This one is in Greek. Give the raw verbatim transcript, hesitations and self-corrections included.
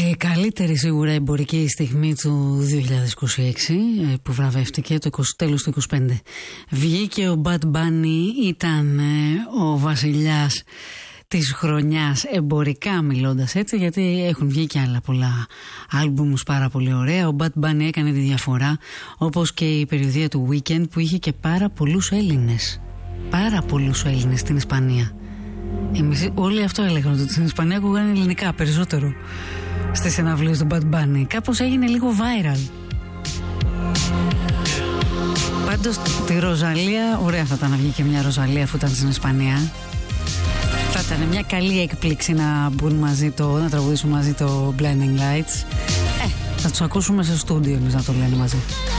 Η καλύτερη σίγουρα εμπορική στιγμή του δύο χιλιάδες είκοσι έξι που βραβεύτηκε το είκοσι, τέλος του είκοσι πέντε. Βγήκε ο Bad Bunny, ήταν ο βασιλιάς της χρονιάς εμπορικά μιλώντας, έτσι, γιατί έχουν βγει και άλλα πολλά άλμπουμς πάρα πολύ ωραία. Ο Bad Bunny έκανε τη διαφορά, όπως και η περιοδία του Weekend που είχε και πάρα πολλούς Έλληνες. Πάρα πολλούς Έλληνες στην Ισπανία. Εμείς όλοι αυτό έλεγαν, ότι στην Ισπανία ακούγανε ελληνικά περισσότερο στις συναυλίες του Bad Bunny. Κάπως έγινε λίγο viral. Πάντως τη Ροζαλία, ωραία θα ήταν να βγει και μια Ροζαλία αφού ήταν στην Ισπανία. Θα ήταν μια καλή έκπληξη να μπουν μαζί το, να τραγουδήσουν μαζί το Blinding Lights. Ε, θα τους ακούσουμε σε στούντιο εμείς να το λένε μαζί.